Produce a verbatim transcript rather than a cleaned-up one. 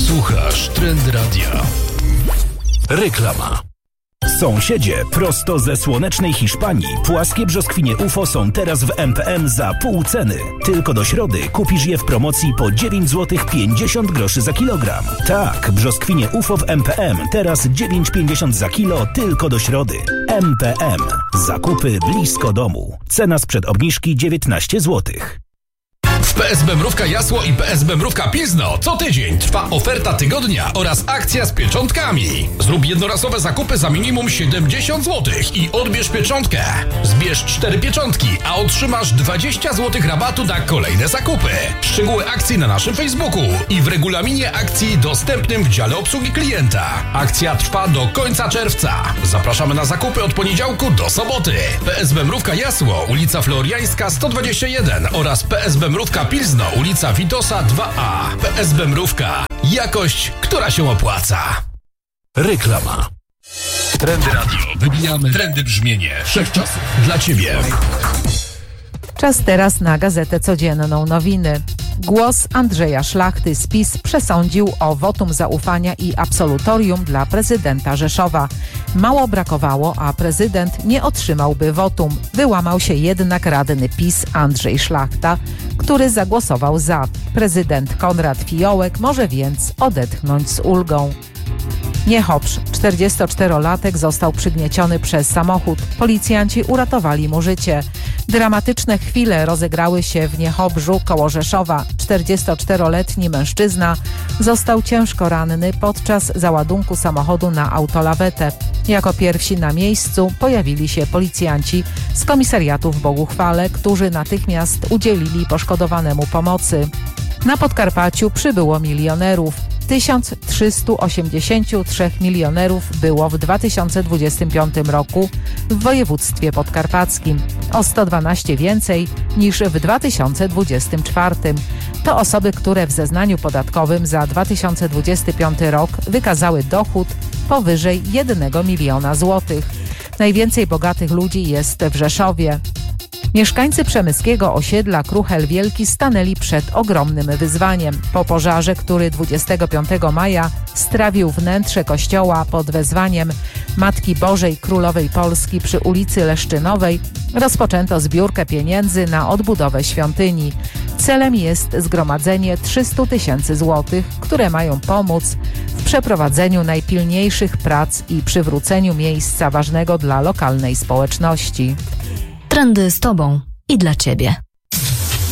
Słuchasz Trend Radia. Reklama. Sąsiedzie, prosto ze słonecznej Hiszpanii, płaskie brzoskwinie U F O są teraz w M P M za pół ceny. Tylko do środy kupisz je w promocji po dziewięć złotych pięćdziesiąt groszy za kilogram. Tak, brzoskwinie U F O w M P M teraz dziewięć pięćdziesiąt za kilo tylko do środy. M P M. Zakupy blisko domu. Cena sprzed obniżki dziewiętnaście złotych. W P S B Mrówka Jasło i P S B Mrówka Pilzno co tydzień trwa oferta tygodnia oraz akcja z pieczątkami. Zrób jednorazowe zakupy za minimum siedemdziesiąt złotych i odbierz pieczątkę. Zbierz cztery pieczątki, a otrzymasz dwadzieścia złotych rabatu na kolejne zakupy. Szczegóły akcji na naszym Facebooku i w regulaminie akcji dostępnym w dziale obsługi klienta. Akcja trwa do końca czerwca. Zapraszamy na zakupy od poniedziałku do soboty. P S B Mrówka Jasło, ulica Floriańska sto dwadzieścia jeden oraz P S B Mrówka Pilzno, ulica Witosa dwa A. P S B Mrówka. Jakość, która się opłaca. Reklama. Trendy Radio. Wybijamy trendy brzmienie wszechczasów dla Ciebie. Czas teraz na Gazetę Codzienną Nowiny. Głos Andrzeja Szlachty z PiS przesądził o wotum zaufania i absolutorium dla prezydenta Rzeszowa. Mało brakowało, a prezydent nie otrzymałby wotum. Wyłamał się jednak radny PiS Andrzej Szlachta, który zagłosował za. Prezydent Konrad Fiołek może więc odetchnąć z ulgą. Niechopsz, czterdziestoczterolatek, został przygnieciony przez samochód. Policjanci uratowali mu życie. Dramatyczne chwile rozegrały się w Niechobrzu koło Rzeszowa. czterdziestoczteroletni mężczyzna został ciężko ranny podczas załadunku samochodu na autolawetę. Jako pierwsi na miejscu pojawili się policjanci z komisariatu w Boguchwale, którzy natychmiast udzielili poszkodowanemu pomocy. Na Podkarpaciu przybyło milionerów. tysiąc trzysta osiemdziesiąt trzy milionerów było w dwa tysiące dwudziestym piątym roku w województwie podkarpackim. O sto dwanaście więcej niż w dwa tysiące dwudziestym czwartym. To osoby, które w zeznaniu podatkowym za dwa tysiące dwudziesty piąty rok wykazały dochód powyżej jednego miliona złotych. Najwięcej bogatych ludzi jest w Rzeszowie. Mieszkańcy przemyskiego osiedla Kruchel Wielki stanęli przed ogromnym wyzwaniem. Po pożarze, który dwudziestego piątego maja strawił wnętrze kościoła pod wezwaniem Matki Bożej Królowej Polski przy ulicy Leszczynowej, rozpoczęto zbiórkę pieniędzy na odbudowę świątyni. Celem jest zgromadzenie trzysta tysięcy złotych, które mają pomóc w przeprowadzeniu najpilniejszych prac i przywróceniu miejsca ważnego dla lokalnej społeczności. Trendy z Tobą i dla Ciebie.